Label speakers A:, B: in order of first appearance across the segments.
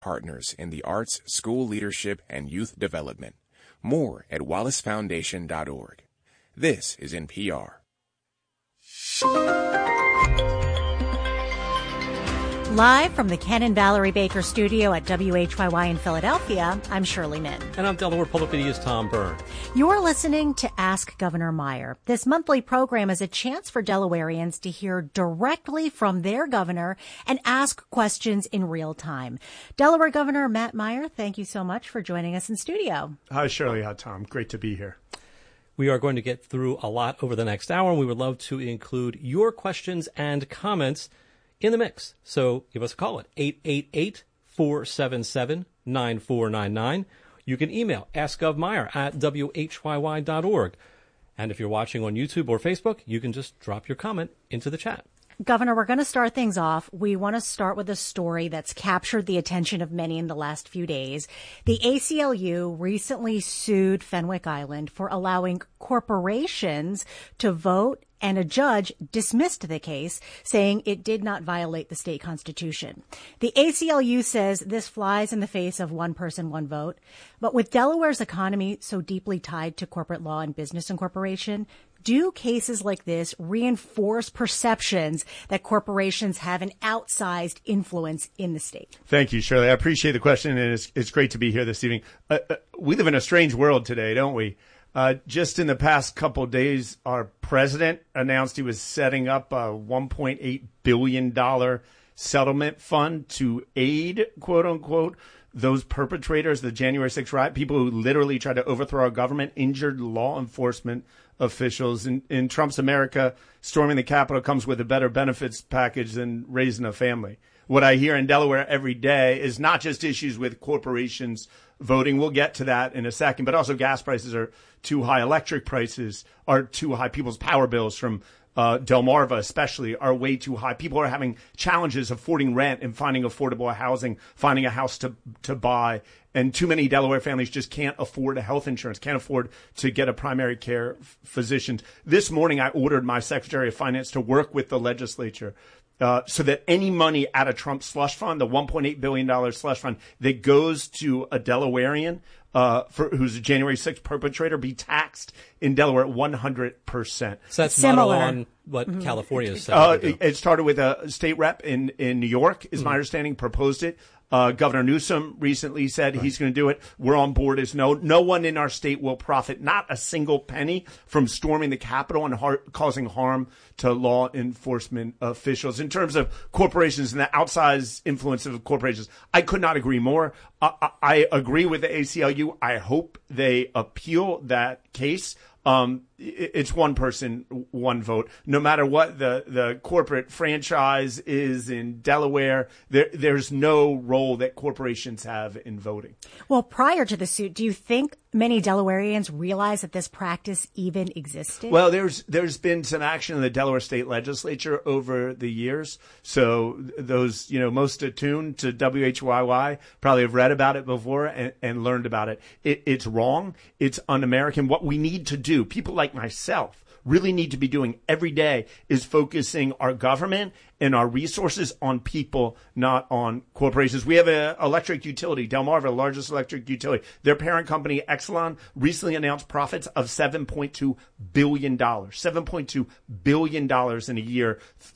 A: partners in the arts, school leadership, and youth development. More at wallacefoundation.org. This is NPR.
B: Live from the Ken and Valerie Baker studio at WHYY in Philadelphia, I'm Shirley Min.
C: And I'm Delaware Public Media's Tom Byrne.
B: You're listening to Ask Governor Meyer. This monthly program is a chance for Delawareans to hear directly from their governor and ask questions in real time. Delaware Governor Matt Meyer, thank you so much for joining us in studio.
D: Hi, Shirley. Hi, Tom. Great to be here.
C: We are going to get through a lot over the next hour, and we would love to include your questions and comments in the mix. So give us a call at 888-477-9499. You can email askgovmeyer@whyy.org. And if you're watching on YouTube or Facebook, you can just drop your comment into the chat.
B: Governor, we're going to start things off. We want to start with a story that's captured the attention of many in the last few days. The ACLU recently sued Fenwick Island for allowing corporations to vote, and a judge dismissed the case, saying it did not violate the state constitution. The ACLU says this flies in the face of one person, one vote. But with Delaware's economy so deeply tied to corporate law and business incorporation, do cases like this reinforce perceptions that corporations have an outsized influence in the state?
D: Thank you, Shirley. I appreciate the question, and it's great to be here this evening. We live in a strange world today, don't we? Just in the past couple of days, our president announced he was setting up a $1.8 billion settlement fund to aid, quote unquote, those perpetrators, the January 6th riot, people who literally tried to overthrow our government, injured law enforcement officials. In Trump's America, storming the Capitol comes with a better benefits package than raising a family. What I hear in Delaware every day is not just issues with corporations voting. We'll get to that in a second, but also gas prices are too high. Electric prices are too high. People's power bills from Delmarva especially are way too high. People are having challenges affording rent and finding affordable housing, finding a house to buy. And too many Delaware families just can't afford health insurance, can't afford to get a primary care physician. This morning, I ordered my Secretary of Finance to work with the legislature so that any money out of Trump's slush fund, the $1.8 billion slush fund that goes to a Delawarean who's a January 6th perpetrator, be taxed in Delaware at 100%.
C: So that's
B: similar
C: model on what California is saying.
D: It started with a state rep in New York, is my understanding, proposed it. Governor Newsom recently said he's going to do it. We're on board as no one in our state will profit not a single penny from storming the Capitol and causing harm to law enforcement officials. In terms of corporations and the outsized influence of corporations, I could not agree more. I agree with the ACLU. I hope they appeal that case. It's one person, one vote. No matter what the corporate franchise is in Delaware, there's no role that corporations have in voting.
B: Well, prior to the suit, do you think many Delawareans realize that this practice even existed?
D: Well, there's been some action in the Delaware State Legislature over the years. So those, most attuned to WHYY probably have read about it before and learned about it. It's wrong. It's un-American. What we need to do, people like myself really need to be doing every day, is focusing our government and our resources on people, not on corporations. We have an electric utility, Delmarva, the largest electric utility. Their parent company, Exelon, recently announced profits of $7.2 billion. $7.2 billion in a year,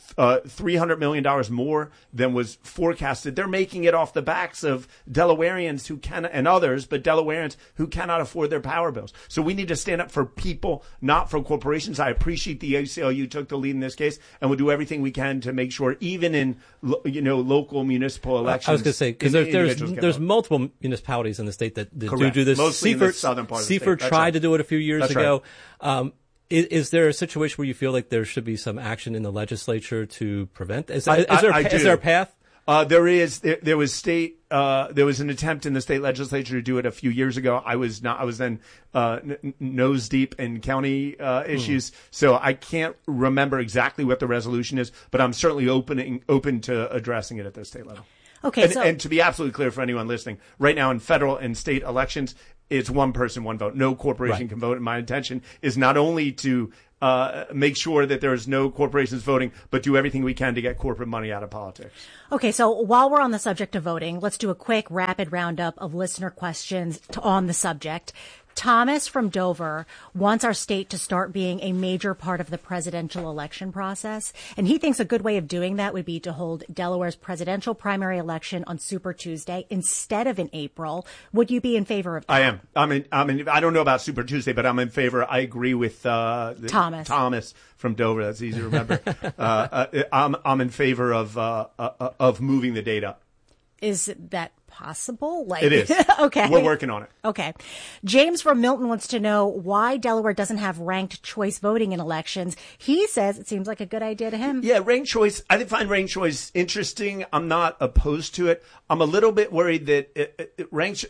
D: $300 million more than was forecasted. They're making it off the backs of Delawareans who can, and others, but Delawareans who cannot afford their power bills. So we need to stand up for people, not for corporations. I appreciate the ACLU took the lead in this case, and we'll do everything we can to make sure, even in local municipal elections.
C: I was going to say, because there's multiple municipalities in the state that do this.
D: Mostly in the southern part of the state.
C: Seaford tried to do it a few years ago.
D: Right.
C: Is there a situation where you feel like there should be some action in the legislature to prevent? Is there a path?
D: There was an attempt in the state legislature to do it a few years ago. I was then nose deep in county issues, so I can't remember exactly what the resolution is, but I'm certainly open to addressing it at the state level.
B: Okay,
D: and to be absolutely clear for anyone listening, right now in federal and state elections, it's one person, one vote. No corporation can vote. And my intention is not only to make sure that there's no corporations voting, but do everything we can to get corporate money out of politics.
B: Okay, so while we're on the subject of voting, let's do a quick rapid roundup of listener questions on the subject. Thomas from Dover wants our state to start being a major part of the presidential election process. And he thinks a good way of doing that would be to hold Delaware's presidential primary election on Super Tuesday instead of in April. Would you be in favor of that?
D: I am. I don't know about Super Tuesday, but I'm in favor. I agree with Thomas from Dover. That's easy to remember. I'm in favor of moving the date up.
B: Is that possible?
D: It is.
B: Okay.
D: We're working on it.
B: Okay. James from Milton wants to know why Delaware doesn't have ranked choice voting in elections. He says it seems like a good idea to him.
D: Yeah, ranked choice. I find ranked choice interesting. I'm not opposed to it. I'm a little bit worried that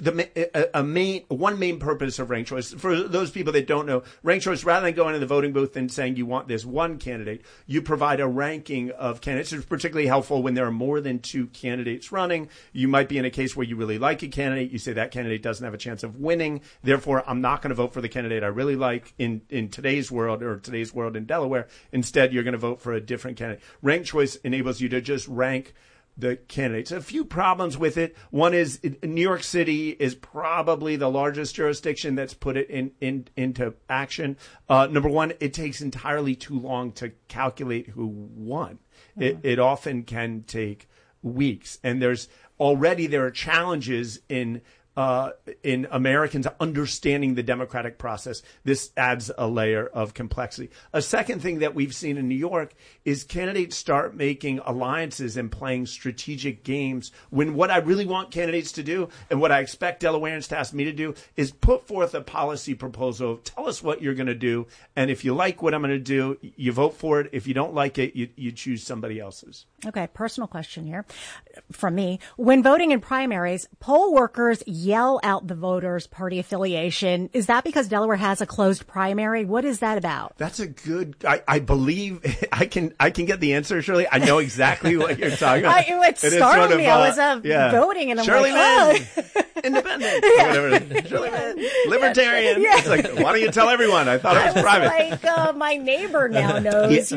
D: one main purpose of ranked choice, for those people that don't know, ranked choice, rather than going to the voting booth and saying you want this one candidate, you provide a ranking of candidates. It's particularly helpful when there are more than two candidates running. You might be in a case where you really like a candidate. You say that candidate doesn't have a chance of winning. Therefore, I'm not going to vote for the candidate I really like in today's world in Delaware. Instead, you're going to vote for a different candidate. Ranked choice enables you to just rank the candidates. A few problems with it. One is New York City is probably the largest jurisdiction that's put it into action. Number one, it takes entirely too long to calculate who won. It often can take weeks, and there are challenges in Americans understanding the democratic process. This adds a layer of complexity. A second thing that we've seen in New York is candidates start making alliances and playing strategic games when what I really want candidates to do and what I expect Delawareans to ask me to do is put forth a policy proposal. Tell us what you're going to do. And if you like what I'm going to do, you vote for it. If you don't like it, you choose somebody else's.
B: Okay, personal question here from me. When voting in primaries, poll workers yell out the voters' party affiliation. Is that because Delaware has a closed primary? What is that about?
D: That's a good. I believe I can get the answer, Shirley. I know exactly what you're talking about.
B: It startled me. I was voting, and I'm
D: Shirley
B: like,
D: independent, whatever. Shirley Lynn, libertarian. Yeah. It's like, why don't you tell everyone? I thought it was private.
B: Like my neighbor now knows.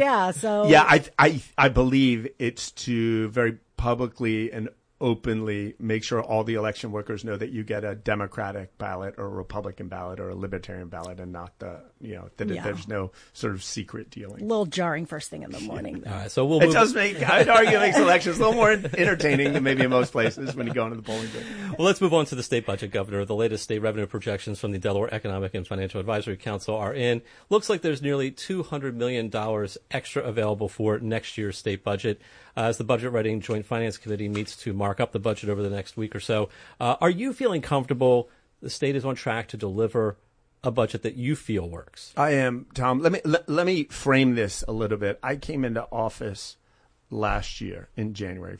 D: I believe it's to very publicly and openly make sure all the election workers know that you get a Democratic ballot or a Republican ballot or a Libertarian ballot, and not there's no sort of secret dealing.
B: A little jarring first thing in the morning.
C: All right, so
D: I'd argue it makes elections a little more entertaining than maybe in most places when you go into the polling booth.
C: Well, let's move on to the state budget, Governor. The latest state revenue projections from the Delaware Economic and Financial Advisory Council are in. Looks like there's nearly $200 million extra available for next year's state budget. As the Budget Writing Joint Finance Committee meets to mark up the budget over the next week or so, are you feeling comfortable the state is on track to deliver a budget that you feel works?
D: I am, Tom. Let me frame this a little bit. I came into office last year in January,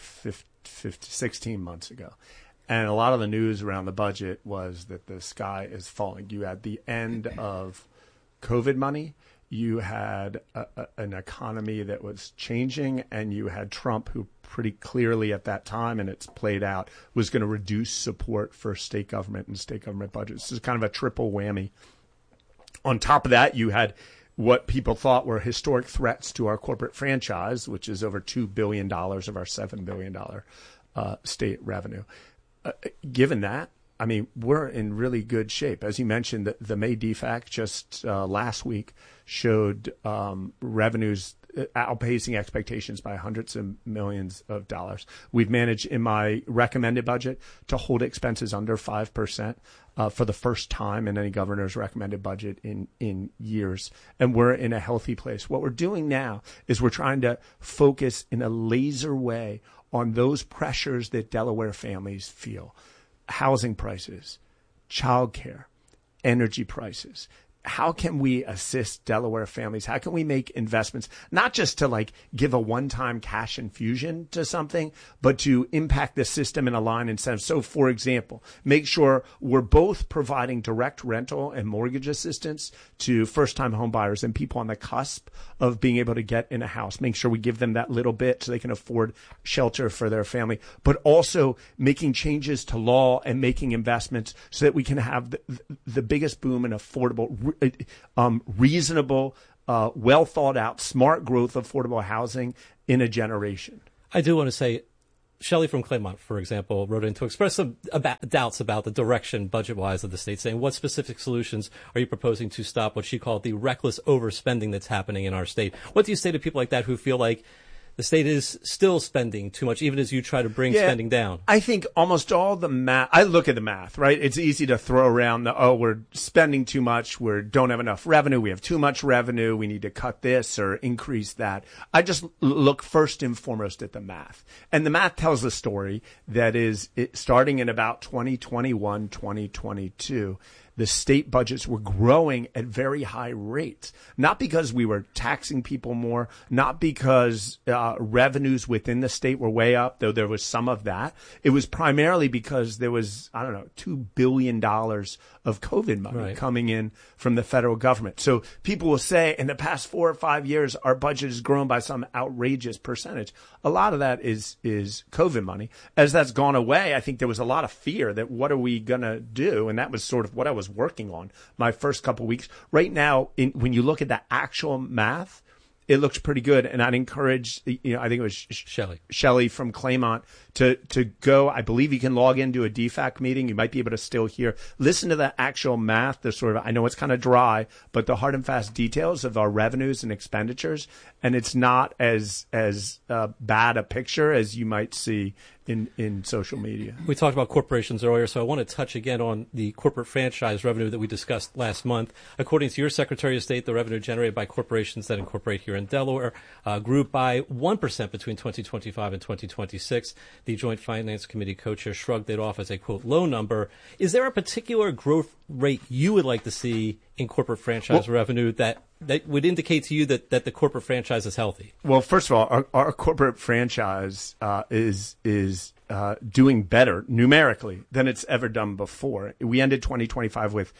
D: 16 months ago. And a lot of the news around the budget was that the sky is falling. You had the end of COVID money. You had an economy that was changing, and you had Trump, who pretty clearly at that time, and it's played out, was going to reduce support for state government and state government budgets. This is kind of a triple whammy. On top of that, you had what people thought were historic threats to our corporate franchise, which is over $2 billion of our $7 billion state revenue. Given that, I mean, we're in really good shape. As you mentioned, the May DFAC just last week showed revenues outpacing expectations by hundreds of millions of dollars. We've managed in my recommended budget to hold expenses under 5% for the first time in any governor's recommended budget in years. And we're in a healthy place. What we're doing now is we're trying to focus in a laser way on those pressures that Delaware families feel. Housing prices, childcare, energy prices. How can we assist Delaware families? How can we make investments, not just to give a one-time cash infusion to something, but to impact the system and align incentives? So, for example, make sure we're both providing direct rental and mortgage assistance to first-time home buyers and people on the cusp of being able to get in a house. Make sure we give them that little bit so they can afford shelter for their family, but also making changes to law and making investments so that we can have the biggest boom in affordable, reasonable well thought out, smart growth, affordable housing in a generation.
C: I do want to say, Shelley from Claymont, for example, wrote in to express some doubts about the direction budget-wise of the state, saying what specific solutions are you proposing to stop what she called the reckless overspending that's happening in our state? What do you say to people like that who feel like the state is still spending too much, even as you try to bring spending down?
D: I think almost all the math, I look at the math, right? It's easy to throw around we're spending too much, we don't have enough revenue, we have too much revenue, we need to cut this or increase that. I just look first and foremost at the math. And the math tells a story that is starting in about 2021, 2022. The state budgets were growing at very high rates, not because we were taxing people more, not because revenues within the state were way up, though there was some of that. It was primarily because there was, $2 billion of COVID money coming in from the federal government. So people will say in the past 4 or 5 years, our budget has grown by some outrageous percentage. A lot of that is COVID money. As that's gone away, I think there was a lot of fear that what are we going to do? And that was sort of what I was working on my first couple of weeks. Right now, when you look at the actual math, it looks pretty good. And I'd encourage, I think it was Shelley from Claymont to go. I believe you can log into a DFAC meeting. You might be able to still hear, listen to the actual math. The sort of, I know it's kind of dry, but the hard and fast details of our revenues and expenditures. And it's not as bad a picture as you might see in social media.
C: We talked about corporations earlier, so I want to touch again on the corporate franchise revenue that we discussed last month. According to your Secretary of State, the revenue generated by corporations that incorporate here in Delaware grew by 1% between 2025 and 2026. The Joint Finance Committee co-chair shrugged it off as a, quote, low number. Is there a particular growth rate you would like to see in corporate franchise revenue that would indicate to you that the corporate franchise is healthy?
D: Well, first of all, our corporate franchise is doing better numerically than it's ever done before. We ended 2025 with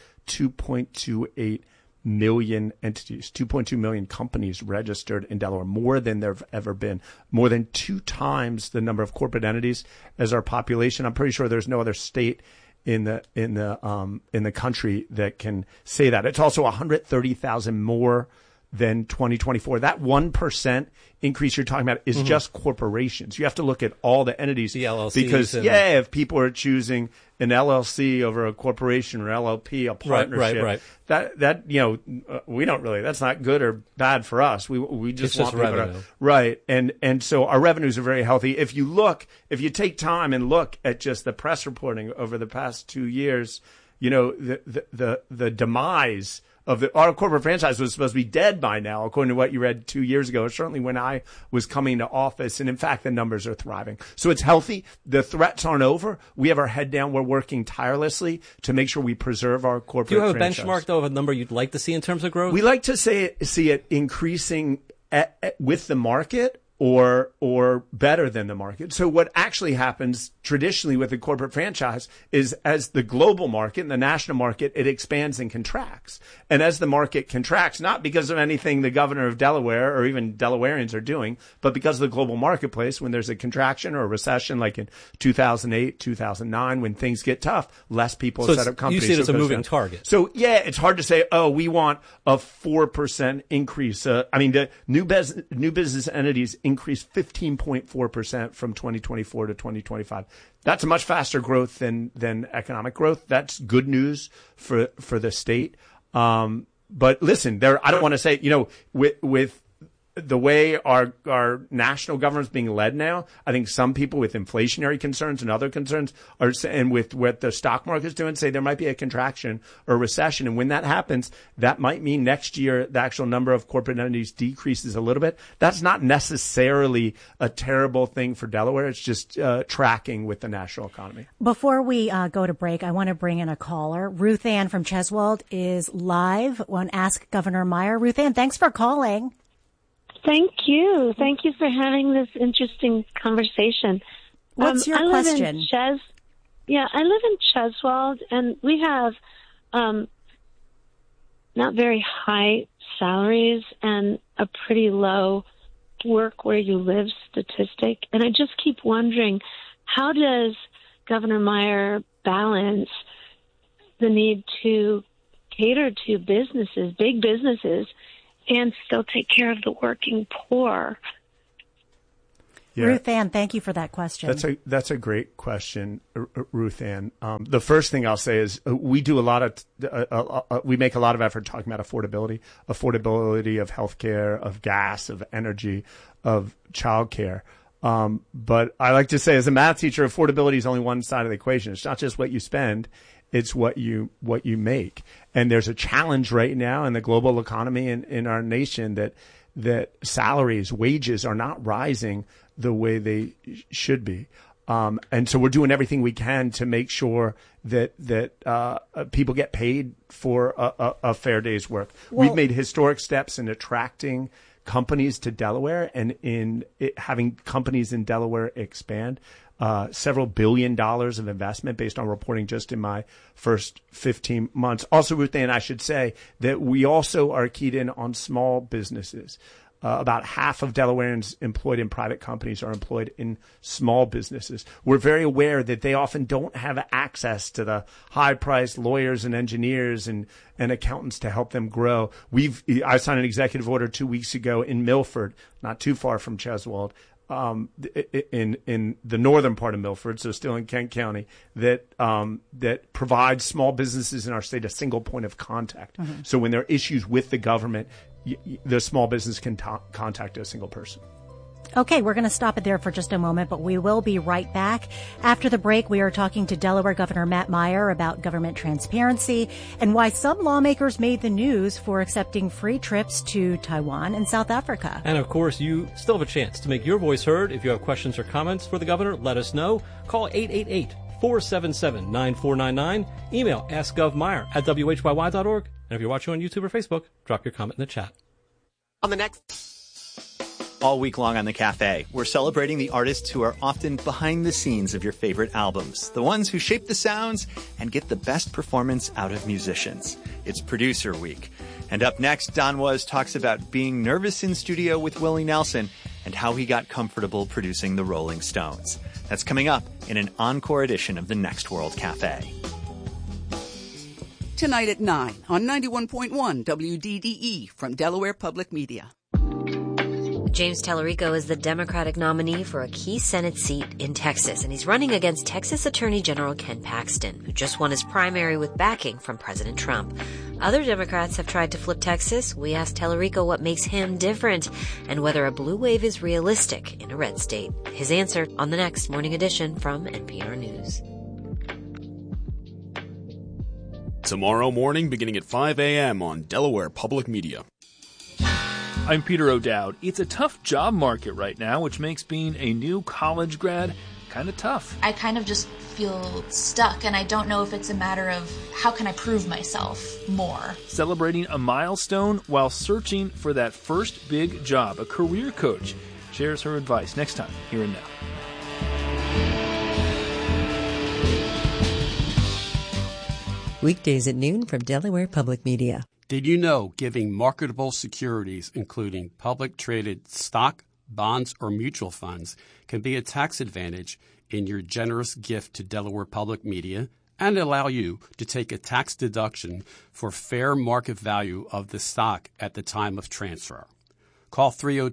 D: 2.28 million entities, 2.2 million companies registered in Delaware, more than there've ever been, more than 2 times the number of corporate entities as our population. I'm pretty sure there's no other state in the country that can say that. It's also 130,000 more than 2024. That 1% increase you're talking about is just corporations. You have to look at all the entities.
C: The LLCs.
D: Because, if people are choosing an LLC over a corporation or LLP, a partnership,
C: right.
D: that we don't really, that's not good or bad for us. We just want people
C: revenue.
D: Right. And so our revenues are very healthy. If you take time and look at just the press reporting over the past 2 years, the demise of our corporate franchise was supposed to be dead by now, according to what you read 2 years ago, certainly when I was coming to office. And in fact, the numbers are thriving. So it's healthy. The threats aren't over. We have our head down. We're working tirelessly to make sure we preserve our corporate franchise.
C: Do you have a benchmark, though, of a number you'd like to see in terms of growth?
D: We like to see it increasing with the market or better than the market. So what actually happens traditionally with the corporate franchise is as the global market and the national market, it expands and contracts. And as the market contracts, not because of anything the governor of Delaware or even Delawareans are doing, but because of the global marketplace, when there's a contraction or a recession like in 2008, 2009, when things get tough, less people set up companies.
C: You see it as a moving target.
D: So it's hard to say, we want a 4% increase. The new business entities increased 15.4% from 2024 to 2025. That's a much faster growth than economic growth. That's good news for the state. But listen, I don't want to say, with the way our national government's being led now, I think some people with inflationary concerns and other concerns and with what the stock market's doing, say there might be a contraction or recession. And when that happens, that might mean next year the actual number of corporate entities decreases a little bit. That's not necessarily a terrible thing for Delaware. It's just tracking with the national economy.
B: Before we go to break, I want to bring in a caller. Ruth Ann from Cheswold is live on Ask Governor Meyer. Ruth Ann, thanks for calling.
E: Thank you. Thank you for having this interesting conversation.
B: What's your question?
E: I live in Cheswold, and we have not very high salaries and a pretty low work where you live statistic. And I just keep wondering, how does Governor Meyer balance the need to cater to businesses, big businesses, and still take care of the working poor?
B: Yeah. Ruth Ann, thank you for that question.
D: That's a great question, Ruth Ann. The first thing I'll say is we do we make a lot of effort talking about affordability of healthcare, of gas, of energy, of childcare. But I like to say, as a math teacher, affordability is only one side of the equation. It's not just what you spend. It's what you make. And there's a challenge right now in the global economy and in our nation that salaries, wages are not rising the way they should be. And so we're doing everything we can to make sure that people get paid for a fair day's work. We've made historic steps in attracting companies to Delaware and in having companies in Delaware expand. Several $1 billion of investment based on reporting just in my first 15 months. Also, Ruth Ann, I should say that we also are keyed in on small businesses. About half of Delawareans employed in private companies are employed in small businesses. We're very aware that they often don't have access to the high-priced lawyers and engineers and accountants to help them grow. I signed an executive order 2 weeks ago in Milford, not too far from Cheswold, in the northern part of Milford, so still in Kent County, that provides small businesses in our state a single point of contact. Mm-hmm. So when there are issues with the government, the small business can contact a single person.
B: Okay, we're going to stop it there for just a moment, but we will be right back. After the break, we are talking to Delaware Governor Matt Meyer about government transparency and why some lawmakers made the news for accepting free trips to Taiwan and South Africa.
C: And of course, you still have a chance to make your voice heard. If you have questions or comments for the governor, let us know. Call 888-477-9499. Email askgovmeyer@whyy.org. And if you're watching on YouTube or Facebook, drop your comment in the chat.
F: On the next... All week long on The Cafe, we're celebrating the artists who are often behind the scenes of your favorite albums, the ones who shape the sounds and get the best performance out of musicians. It's Producer Week. And up next, Don Was talks about being nervous in studio with Willie Nelson and how he got comfortable producing the Rolling Stones. That's coming up in an encore edition of The Next World Cafe.
G: Tonight at 9 on 91.1 WDDE from Delaware Public Media.
H: James Tallarico is the Democratic nominee for a key Senate seat in Texas, and he's running against Texas Attorney General Ken Paxton, who just won his primary with backing from President Trump. Other Democrats have tried to flip Texas. We asked Tallarico what makes him different and whether a blue wave is realistic in a red state. His answer on the next Morning Edition from NPR News.
I: Tomorrow morning, beginning at 5 a.m. on Delaware Public Media.
J: I'm Peter O'Dowd. It's a tough job market right now, which makes being a new college grad kind of tough.
K: I kind of just feel stuck, and I don't know if it's a matter of how can I prove myself more.
J: Celebrating a milestone while searching for that first big job, a career coach shares her advice next time, Here and Now.
L: Weekdays at noon from Delaware Public Media.
M: Did you know giving marketable securities, including public traded stock, bonds, or mutual funds, can be a tax advantage in your generous gift to Delaware Public Media and allow you to take a tax deduction for fair market value of the stock at the time of transfer? Call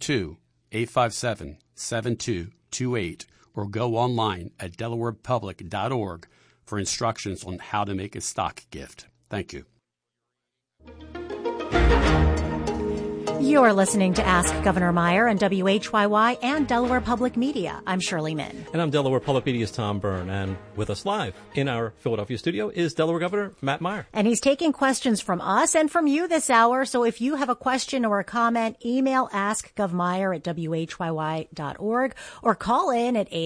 M: 302-857-7228 or go online at delawarepublic.org for instructions on how to make a stock gift. Thank you.
B: You're listening to Ask Governor Meyer on WHYY and Delaware Public Media. I'm Shirley Min.
C: And I'm Delaware Public Media's Tom Byrne. And with us live in our Philadelphia studio is Delaware Governor Matt Meyer.
B: And he's taking questions from us and from you this hour. So if you have a question or a comment, email askgovmeyer@whyy.org or call in at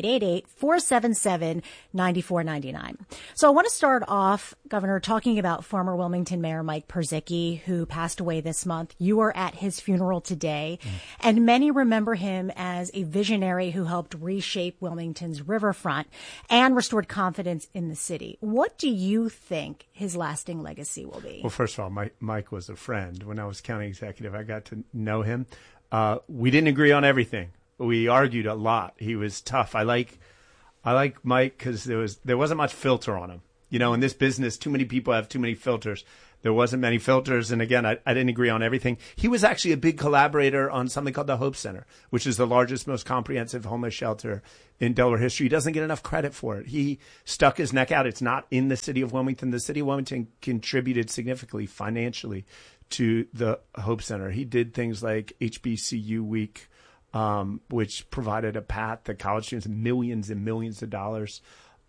B: 888-477-9499. So I want to start off, Governor, talking about former Wilmington Mayor Mike Purzycki, who passed away this month. You were at his funeral today, and many remember him as a visionary who helped reshape Wilmington's riverfront and restored confidence in the city. What do you think his lasting legacy will be?
D: Well, first of all, Mike was a friend. When I was county executive, I got to know him. We didn't agree on everything. We argued a lot. He was tough. I like Mike because there wasn't much filter on him. In this business, too many people have too many filters. There wasn't many filters. And again, I didn't agree on everything. He was actually a big collaborator on something called the Hope Center, which is the largest, most comprehensive homeless shelter in Delaware history. He doesn't get enough credit for it. He stuck his neck out. It's not in the city of Wilmington. The city of Wilmington contributed significantly financially to the Hope Center. He did things like HBCU Week, which provided a path to college students, millions and millions of dollars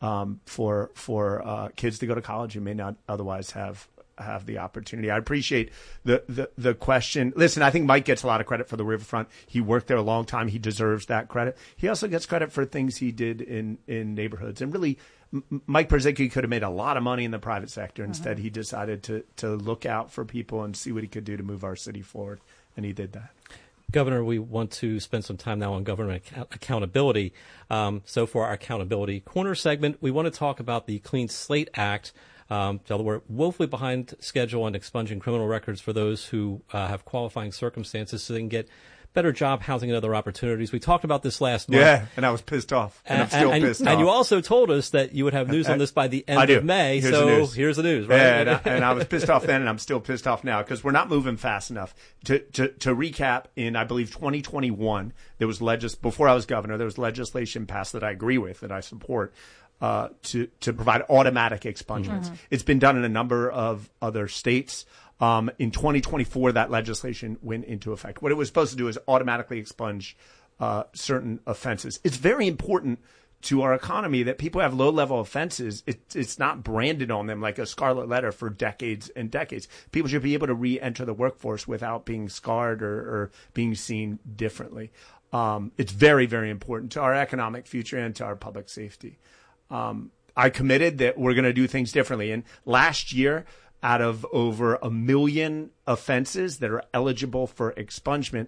D: for kids to go to college who may not otherwise have the opportunity. I appreciate the question. Listen, I think Mike gets a lot of credit for the riverfront. He worked there a long time. He deserves that credit. He also gets credit for things he did in neighborhoods. And really, Mike Purzycki could have made a lot of money in the private sector. Instead, he decided to look out for people and see what he could do to move our city forward. And he did that.
C: Governor, we want to spend some time now on government accountability. So for our Accountability Corner segment, we want to talk about the Clean Slate Act. Delaware woefully behind schedule on expunging criminal records for those who have qualifying circumstances so they can get better job, housing, and other opportunities. We talked about this last month.
D: Yeah, and I was pissed off. And I'm still pissed off.
C: And you also told us that you would have news on this by the end of May.
D: Here's the news.
C: Here's the news, right?
D: Yeah, and I was pissed off then, and I'm still pissed off now because we're not moving fast enough. To recap, in, I believe, 2021, there was before I was governor, there was legislation passed that I agree with, that I support, to provide automatic expungements. Mm-hmm. It's been done in a number of other states. In 2024, that legislation went into effect. What it was supposed to do is automatically expunge certain offenses. It's very important to our economy that people have low-level offenses. It's not branded on them like a scarlet letter for decades and decades. People should be able to re-enter the workforce without being scarred or being seen differently. It's very, very important to our economic future and to our public safety. I committed that we're going to do things differently. And last year, out of over 1 million offenses that are eligible for expungement,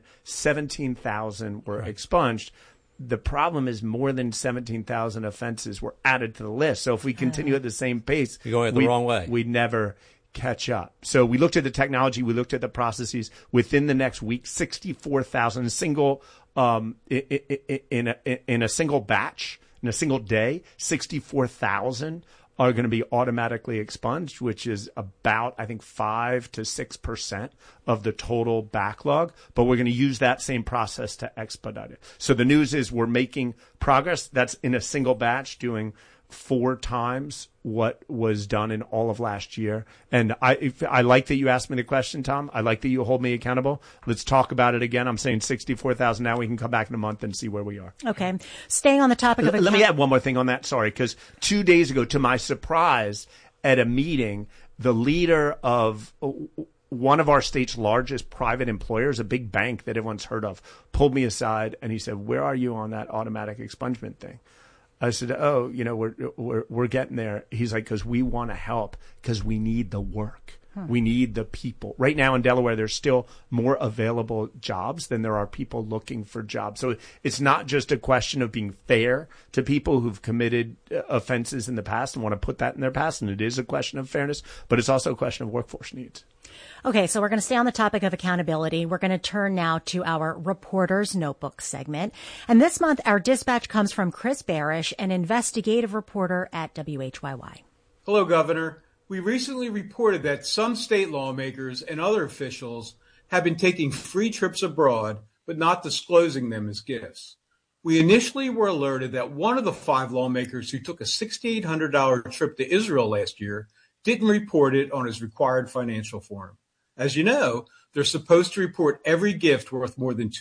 D: 17,000 were expunged. The problem is more than 17,000 offenses were added to the list. So if we continue at the same pace,
C: you're going the wrong way.
D: We'd never catch up. So we looked at the technology, we looked at the processes. Within the next week, 64,000 in a single batch, in a single day, 64,000 are going to be automatically expunged, which is about, I think, 5 to 6% of the total backlog. But we're going to use that same process to expedite it. So the news is we're making progress. That's in a single batch, doing 4 times what was done in all of last year. And I like that you asked me the question, Tom. I like that you hold me accountable. Let's talk about it again. I'm saying 64,000 now. We can come back in a month and see where we are.
B: Okay. Staying on the topic of...
D: Let me add one more thing on that. Sorry, because 2 days ago, to my surprise, at a meeting, the leader of one of our state's largest private employers, a big bank that everyone's heard of, pulled me aside and he said, "Where are you on that automatic expungement thing?" I said, "Oh, we're getting there." He's like, "Because we want to help, because we need the work. We need the people." Right now in Delaware, there's still more available jobs than there are people looking for jobs. So it's not just a question of being fair to people who've committed offenses in the past and want to put that in their past. And it is a question of fairness, but it's also a question of workforce needs.
B: Okay, so we're going to stay on the topic of accountability. We're going to turn now to our Reporter's Notebook segment. And this month, our dispatch comes from Chris Barish, an investigative reporter at WHYY.
N: Hello, Governor. We recently reported that some state lawmakers and other officials have been taking free trips abroad, but not disclosing them as gifts. We initially were alerted that one of the 5 lawmakers who took a $6,800 trip to Israel last year didn't report it on his required financial form. As you know, they're supposed to report every gift worth more than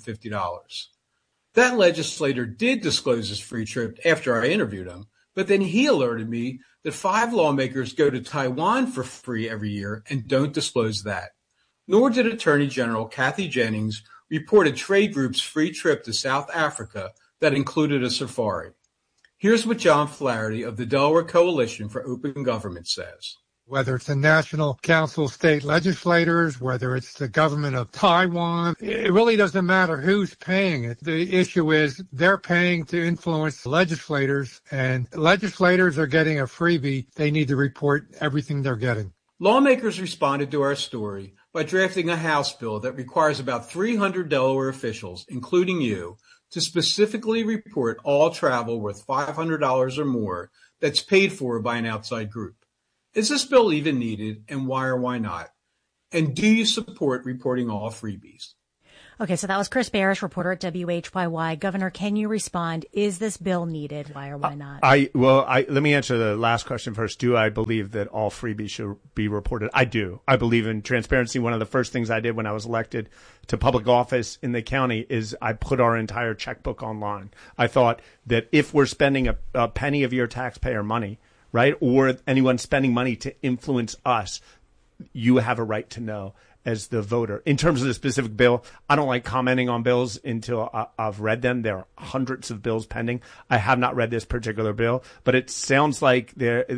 N: $250. That legislator did disclose his free trip after I interviewed him, but then he alerted me that 5 lawmakers go to Taiwan for free every year and don't disclose that. Nor did Attorney General Kathy Jennings report a trade group's free trip to South Africa that included a safari. Here's what John Flaherty of the Delaware Coalition for Open Government says.
O: Whether it's the National Council of State Legislators, whether it's the government of Taiwan, it really doesn't matter who's paying it. The issue is they're paying to influence legislators, and legislators are getting a freebie. They need to report everything they're getting.
N: Lawmakers responded to our story by drafting a House bill that requires about 300 Delaware officials, including you, to specifically report all travel worth $500 or more that's paid for by an outside group. Is this bill even needed, and why or why not? And do you support reporting all freebies?
B: Okay, so that was Chris Barish, reporter at WHYY. Governor, can you respond? Is this bill needed? Why or why not?
D: Let me answer the last question first. Do I believe that all freebies should be reported? I do. I believe in transparency. One of the first things I did when I was elected to public office in the county is I put our entire checkbook online. I thought that if we're spending a penny of your taxpayer money, right, or anyone spending money to influence us, you have a right to know as the voter. In terms of the specific bill, I don't like commenting on bills until I've read them. There are hundreds of bills pending. I have not read this particular bill, but it sounds like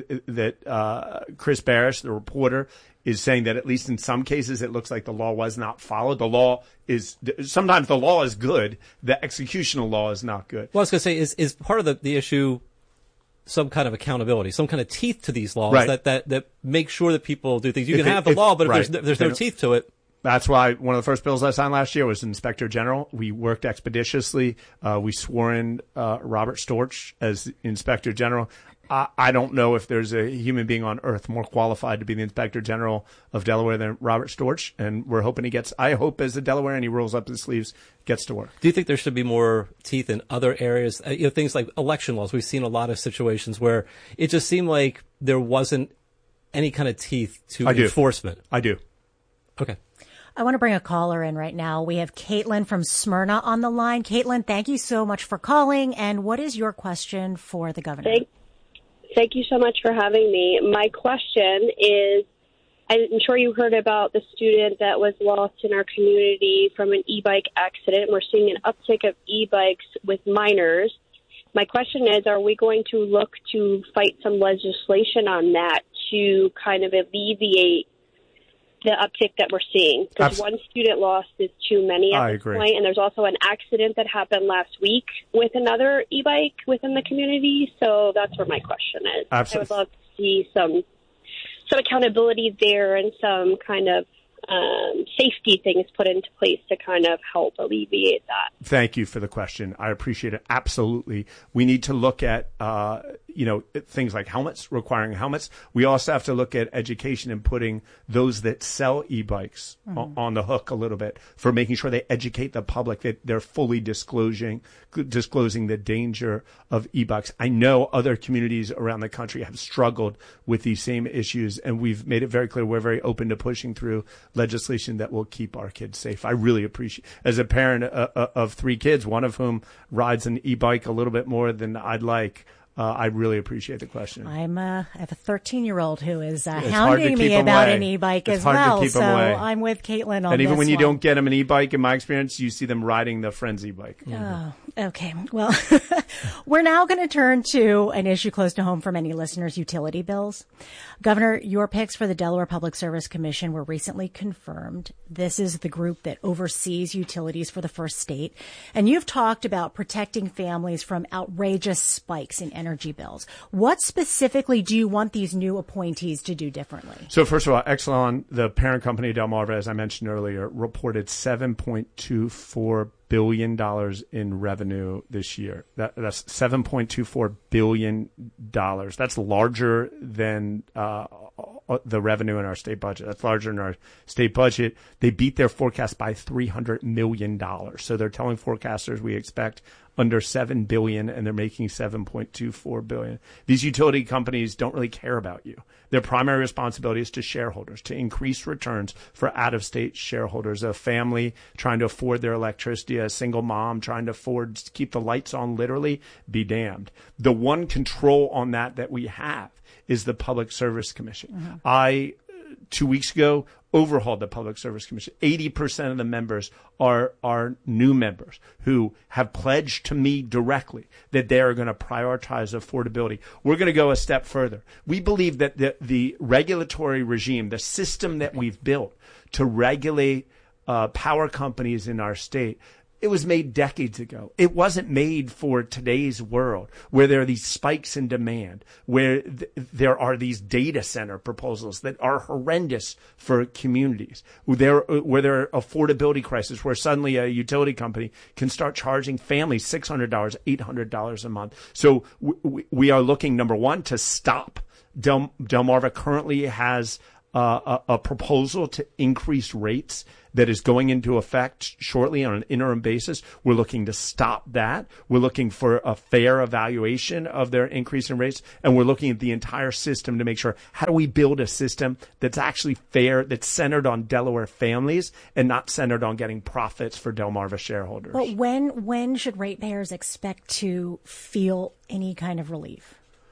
D: Chris Barish, the reporter, is saying that at least in some cases it looks like the law was not followed. Sometimes the law is good. The executional law is not good.
C: Well, I was going to say, is part of the issue some kind of accountability, some kind of teeth to these laws that make sure that people do things. You can have the law, but if there's no teeth to it.
D: That's why one of the first bills I signed last year was Inspector General. We worked expeditiously. We swore in Robert Storch as Inspector General. I don't know if there's a human being on earth more qualified to be the Inspector General of Delaware than Robert Storch, and we're hoping I hope as a Delawarean he rolls up his sleeves, gets to work.
C: Do you think there should be more teeth in other areas? Things like election laws. We've seen a lot of situations where it just seemed like there wasn't any kind of teeth to enforcement.
D: I do.
C: Okay.
B: I want to bring a caller in right now. We have Caitlin from Smyrna on the line. Caitlin, thank you so much for calling. And what is your question for the governor?
P: Thank you so much for having me. My question is, I'm sure you heard about the student that was lost in our community from an e-bike accident. We're seeing an uptick of e-bikes with minors. My question is, are we going to look to fight some legislation on that to kind of alleviate the uptick that we're seeing? Because one student lost is too many at this point. And there's also an accident that happened last week with another e-bike within the community. So that's where my question is.
D: Absolutely.
P: I would love to see some accountability there and some kind of safety things put into place to kind of help alleviate that.
D: Thank you for the question. I appreciate it. Absolutely. We need to look at, things like helmets, requiring helmets. We also have to look at education and putting those that sell e-bikes on the hook a little bit for making sure they educate the public that they're fully disclosing the danger of e-bikes. I know other communities around the country have struggled with these same issues, and we've made it very clear we're very open to pushing through legislation that will keep our kids safe. I really appreciate, as a parent of 3 kids, one of whom rides an e-bike a little bit more than I'd like, I really appreciate the question.
B: I have a 13-year-old who is hounding me about an e-bike as well. So I'm with Caitlin on this.
D: And even when you don't get them an e-bike, in my experience, you see them riding the Frenzy bike.
B: Oh, okay. Well, we're now going to turn to an issue close to home for many listeners, utility bills. Governor, your picks for the Delaware Public Service Commission were recently confirmed. This is the group that oversees utilities for the first state. And you've talked about protecting families from outrageous spikes in energy bills. What specifically do you want these new appointees to do differently?
D: So first of all, Exelon, the parent company of Delmarva, as I mentioned earlier, reported $7.24 billion in revenue this year. That's $7.24 billion. That's larger than the revenue in our state budget. That's larger than our state budget. They beat their forecast by $300 million. So they're telling forecasters we expect under $7 billion, and they're making $7.24 billion. These utility companies don't really care about you. Their primary responsibility is to shareholders, to increase returns for out-of-state shareholders. A family trying to afford their electricity, a single mom trying to afford to keep the lights on, literally, be damned. The one control on that we have is the Public Service Commission. I 2 weeks ago, overhauled the Public Service Commission. 80% of the members are new members who have pledged to me directly that they are going to prioritize affordability. We're going to go a step further. We believe that the regulatory regime, the system that we've built to regulate power companies in our state, It was made decades ago. It wasn't made for today's world where there are these spikes in demand, where there are these data center proposals that are horrendous for communities, where there are affordability crises, where suddenly a utility company can start charging families $600, $800 a month. So we are looking, number one, to stop. Delmarva currently has a proposal to increase rates that is going into effect shortly on an interim basis. We're looking to stop that. We're looking for a fair evaluation of their increase in rates, and we're looking at the entire system to make sure, how do we build a system that's actually fair, that's centered on Delaware families and not centered on getting profits for Delmarva shareholders.
B: But when should ratepayers expect to feel any kind of relief?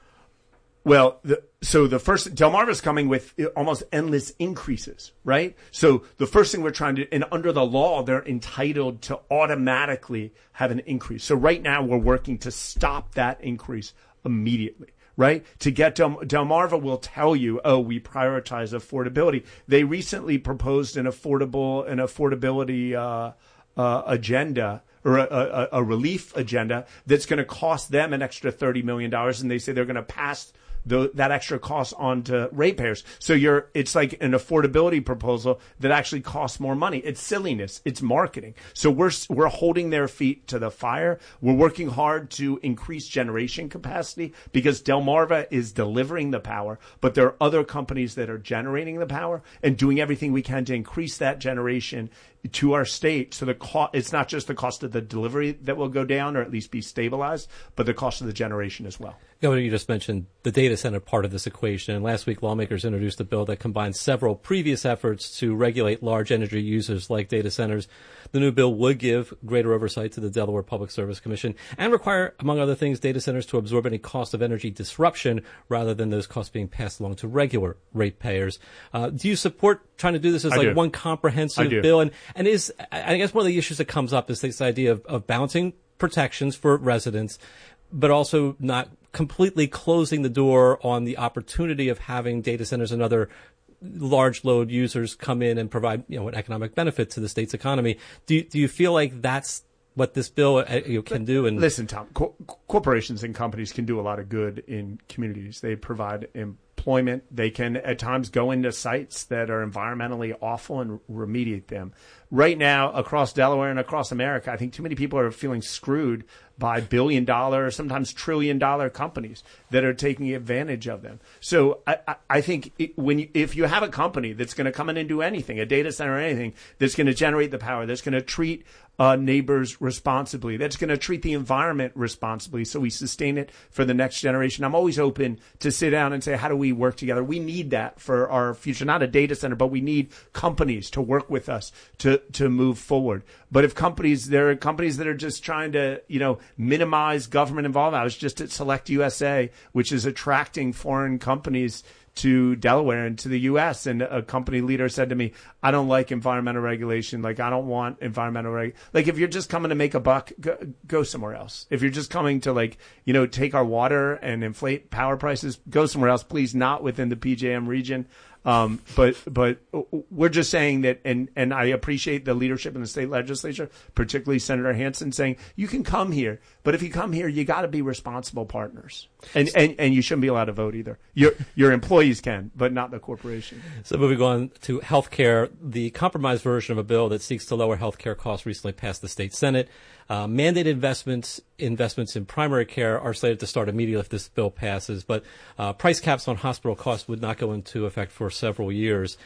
D: Well, the first, Delmarva's coming with almost endless increases, right? So the first thing we're trying to, and under the law, they're entitled to automatically have an increase. So right now we're working to stop that increase immediately, right? To get Delmarva will tell you, oh, we prioritize affordability. They recently proposed an affordability agenda, or a relief agenda that's going to cost them an extra $30 million, and they say they're going to pass that extra cost on to ratepayers. So it's like an affordability proposal that actually costs more money. It's silliness. It's marketing. So we're holding their feet to the fire. We're working hard to increase generation capacity because Delmarva is delivering the power, but there are other companies that are generating the power and doing everything we can to increase that generation to our state. So it's not just the cost of the delivery that will go down or at least be stabilized, but the cost of the generation as well.
C: Governor, you just mentioned the data center part of this equation. And last week, lawmakers introduced a bill that combines several previous efforts to regulate large energy users like data centers. The new bill would give greater oversight to the Delaware Public Service Commission and require, among other things, data centers to absorb any cost of energy disruption rather than those costs being passed along to regular ratepayers. Do you support trying to do this as one comprehensive bill? And is, I guess one of the issues that comes up is this idea of balancing protections for residents, but also not completely closing the door on the opportunity of having data centers and other large load users come in and provide, an economic benefit to the state's economy. Do you feel like that's what this bill can do? And
D: listen, Tom, corporations and companies can do a lot of good in communities. They provide employment. They can at times go into sites that are environmentally awful and remediate them. Right now, across Delaware and across America, I think too many people are feeling screwed by billion-dollar, sometimes trillion-dollar companies that are taking advantage of them. So I think if you have a company that's going to come in and do anything, a data center or anything, that's going to generate the power, that's going to treat neighbors responsibly, that's going to treat the environment responsibly so we sustain it for the next generation, I'm always open to sit down and say, how do we work together? We need that for our future, not a data center, but we need companies to work with us to move forward. But if there are companies that are just trying to, minimize government involvement. I was just at Select USA, which is attracting foreign companies to Delaware and to the U.S. And a company leader said to me, I don't like environmental regulation. Like, I don't want environmental like, if you're just coming to make a buck, go somewhere else. If you're just coming to take our water and inflate power prices, go somewhere else, please, not within the PJM region. But we're just saying that, and I appreciate the leadership in the state legislature, particularly Senator Hansen, saying you can come here, but if you come here, you got to be responsible partners, and you shouldn't be allowed to vote either. Your employees can, but not the corporation.
C: So moving on to healthcare, the compromise version of a bill that seeks to lower healthcare costs recently passed the state Senate. Mandated investments in primary care are slated to start immediately if this bill passes, but price caps on hospital costs would not go into effect for several years.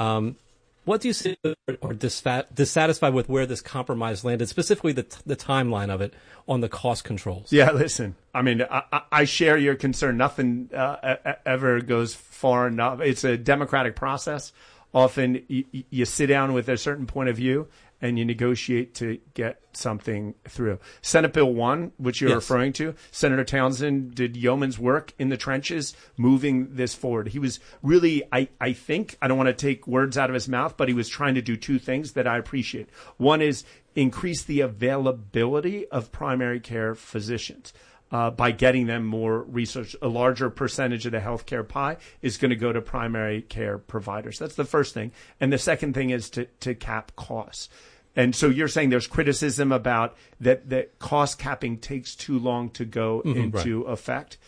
C: What do you see or dissatisfied with where this compromise landed, specifically the timeline of it on the cost controls?
D: Yeah, listen, I mean, I share your concern. Nothing ever goes far enough. It's a democratic process. Often you sit down with a certain point of view and you negotiate to get something through. Senate Bill 1, which you're referring to, Senator Townsend did yeoman's work in the trenches moving this forward. He was really, I think, I don't want to take words out of his mouth, but he was trying to do two things that I appreciate. One is increase the availability of primary care physicians. By getting them more research, a larger percentage of the healthcare pie is going to go to primary care providers. That's the first thing. And the second thing is to cap costs. And so you're saying there's criticism about that cost capping takes too long to go into effect.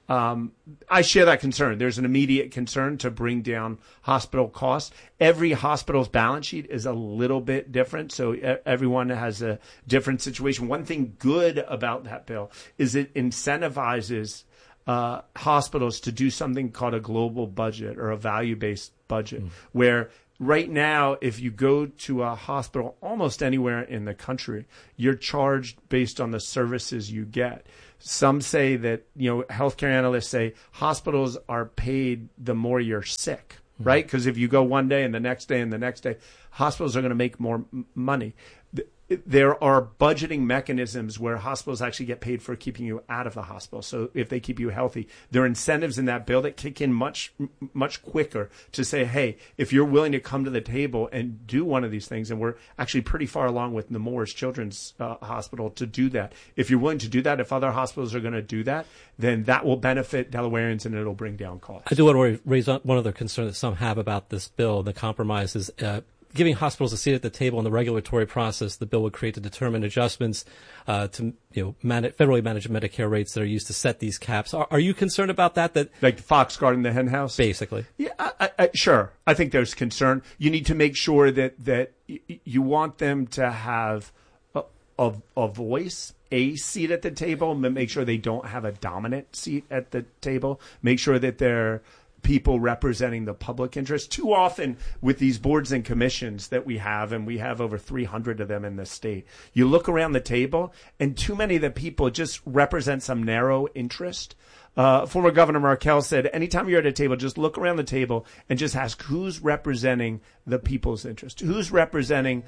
D: I share that concern. There's an immediate concern to bring down hospital costs. Every hospital's balance sheet is a little bit different, so everyone has a different situation. One thing good about that bill is it incentivizes hospitals to do something called a global budget or a value-based budget, where right now, if you go to a hospital almost anywhere in the country, you're charged based on the services you get. Some say that, healthcare analysts say hospitals are paid the more you're sick, right? Because if you go one day and the next day and the next day, hospitals are going to make more money. There are budgeting mechanisms where hospitals actually get paid for keeping you out of the hospital. So if they keep you healthy, there are incentives in that bill that kick in much, much quicker to say, hey, if you're willing to come to the table and do one of these things, and we're actually pretty far along with Nemours Children's Hospital to do that. If you're willing to do that, if other hospitals are going to do that, then that will benefit Delawareans and it'll bring down costs.
C: I do want to raise one other concern that some have about this bill. The compromise is giving hospitals a seat at the table in the regulatory process. The bill would create to determine adjustments to federally managed Medicare rates that are used to set these caps. Are you concerned about that? That
D: like the fox guarding the hen house,
C: basically?
D: Yeah, sure. I think there's concern. You need to make sure that you want them to have a voice, a seat at the table, but make sure they don't have a dominant seat at the table. Make sure that they're people representing the public interest. Too often with these boards and commissions that we have, and we have over 300 of them in the state, you look around the table and too many of the people just represent some narrow interest. Former Governor Markell said, anytime you're at a table, just look around the table and just ask who's representing the people's interest. Who's representing,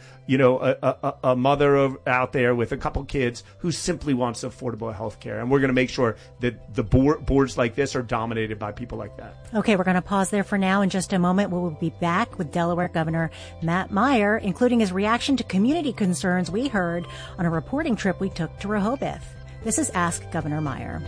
D: a mother out there with a couple kids who simply wants affordable health care. And we're going to make sure that the boards like this are dominated by people like that.
B: Okay, we're going to pause there for now. In just a moment, we will be back with Delaware Governor Matt Meyer, including his reaction to community concerns we heard on a reporting trip we took to Rehoboth. This is Ask Governor Meyer.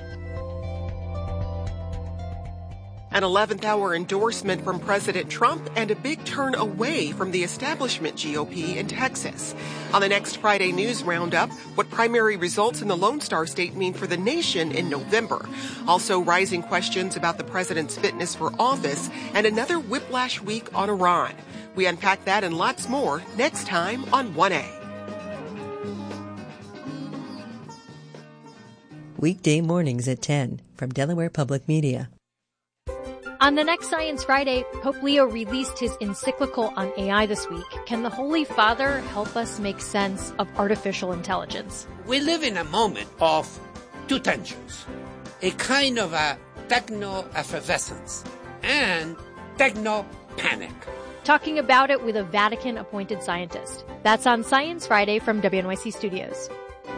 Q: An 11th hour endorsement from President Trump and a big turn away from the establishment GOP in Texas. On the next Friday News Roundup, what primary results in the Lone Star State mean for the nation in November. Also rising questions about the president's fitness for office and another whiplash week on Iran. We unpack that and lots more next time on 1A.
L: Weekday mornings at 10 from Delaware Public Media.
R: On the next Science Friday, Pope Leo released his encyclical on AI this week. Can the Holy Father help us make sense of artificial intelligence?
S: We live in a moment of two tensions. A kind of a techno-effervescence and techno-panic.
R: Talking about it with a Vatican-appointed scientist. That's on Science Friday from WNYC Studios.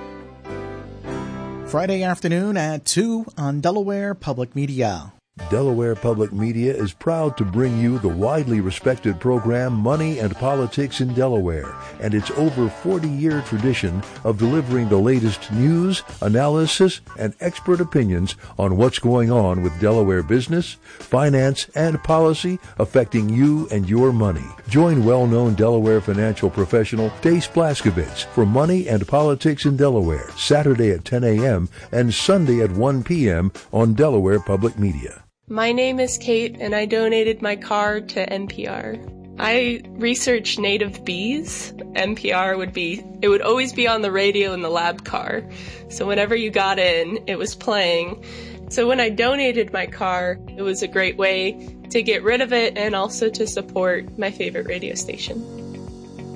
T: Friday afternoon at 2 on Delaware Public Media.
U: Delaware Public Media is proud to bring you the widely respected program Money and Politics in Delaware and its over 40-year tradition of delivering the latest news, analysis, and expert opinions on what's going on with Delaware business, finance, and policy affecting you and your money. Join well-known Delaware financial professional Dace Blaskovitz for Money and Politics in Delaware, Saturday at 10 a.m. and Sunday at 1 p.m. on Delaware Public Media.
V: My name is Kate, and I donated my car to NPR. I researched native bees. NPR would always be on the radio in the lab car. So whenever you got in, it was playing. So when I donated my car, it was a great way to get rid of it and also to support my favorite radio station.